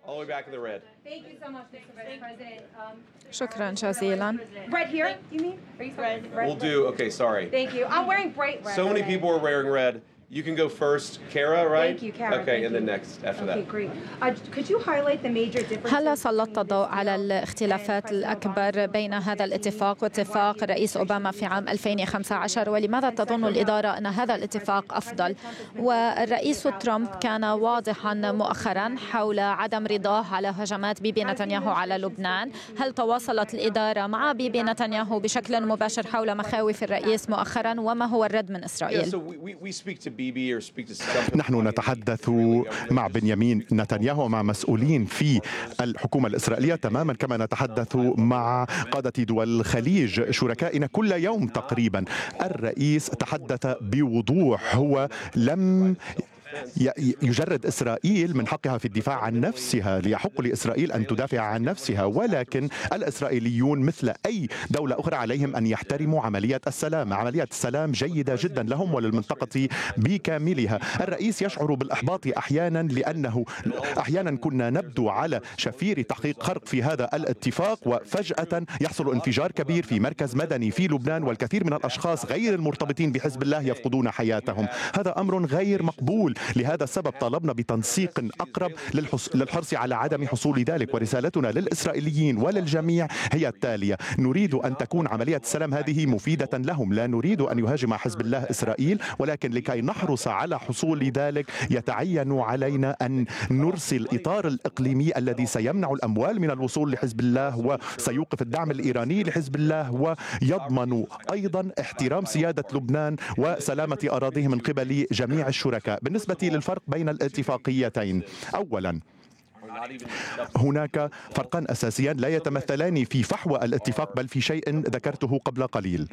All the way back in the red. Thank you so much, Mr. Vice President. شكرا جزيلا. Red here, you mean? Are you red? We'll do, okay, sorry. Thank you. I'm wearing bright red. So many today. people are wearing red. You can go first, Kara, right? Thank you, Kara. Okay, Thank and then you. next after Okay, that. great. Could you highlight the major differences? هل سلطت الضوء على الاختلافات الأكبر بين هذا الاتفاق واتفاق الرئيس أوباما في عام 2015 ولماذا تظن الإدارة أن هذا الاتفاق أفضل؟ والرئيس ترامب كان واضحا مؤخرا حول عدم رضاه على هجمات بيبي نتنياهو على لبنان. هل تواصلت الإدارة مع بيبي نتنياهو بشكل مباشر حول مخاوف الرئيس مؤخرا وما هو الرد من إسرائيل؟ نحن نتحدث مع بنيامين نتنياهو ومع مسؤولين في الحكومة الإسرائيلية تماما كما نتحدث مع قادة دول الخليج شركائنا كل يوم تقريبا. الرئيس تحدث بوضوح، هو لم يجرد إسرائيل من حقها في الدفاع عن نفسها، ليحق لإسرائيل أن تدافع عن نفسها، ولكن الإسرائيليون مثل أي دولة أخرى عليهم أن يحترموا عملية السلام. عملية السلام جيدة جدا لهم وللمنطقة بكاملها. الرئيس يشعر بالإحباط أحيانا لأنه أحيانا كنا نبدو على شفير تحقيق خرق في هذا الاتفاق وفجأة يحصل انفجار كبير في مركز مدني في لبنان والكثير من الأشخاص غير المرتبطين بحزب الله يفقدون حياتهم. هذا أمر غير مقبول. لهذا السبب طالبنا بتنسيق أقرب للحرص على عدم حصول ذلك. ورسالتنا للإسرائيليين وللجميع هي التالية: نريد أن تكون عملية السلام هذه مفيدة لهم. لا نريد أن يهاجم حزب الله إسرائيل، ولكن لكي نحرص على حصول ذلك يتعين علينا أن نرسل الإطار الإقليمي الذي سيمنع الأموال من الوصول لحزب الله وسيوقف الدعم الإيراني لحزب الله ويضمن أيضا احترام سيادة لبنان وسلامة أراضيه من قبل جميع الشركاء. بالنسبة للفرق بين الاتفاقيتين، أولا هناك فرقان أساسيان لا يتمثلان في فحوى الاتفاق بل في شيء ذكرته قبل قليل.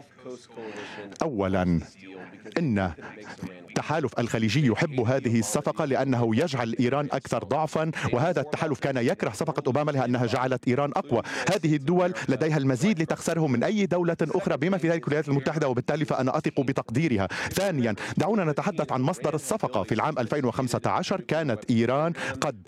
أولا إن التحالف الخليجي يحب هذه الصفقة لأنه يجعل إيران أكثر ضعفا، وهذا التحالف كان يكره صفقة أوباما لأنها جعلت إيران أقوى. هذه الدول لديها المزيد لتخسره من أي دولة أخرى بما في ذلك الولايات المتحدة، وبالتالي فأنا أثق بتقديرها. ثانيا دعونا نتحدث عن مصدر الصفقة. في العام 2015 كانت إيران قد